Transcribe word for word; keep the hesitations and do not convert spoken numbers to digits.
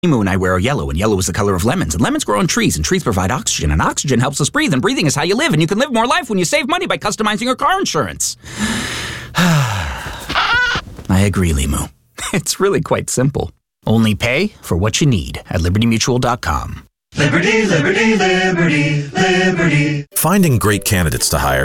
Emu and I wear yellow, and yellow is the color of lemons, and lemons grow on trees, and trees provide oxygen, and oxygen helps us breathe, and breathing is how you live, and you can live more life when you save money by customizing your car insurance. I agree, Limu. It's really quite simple. Only pay for what you need at liberty mutual dot com. Liberty, liberty, liberty, liberty. Finding great candidates to hire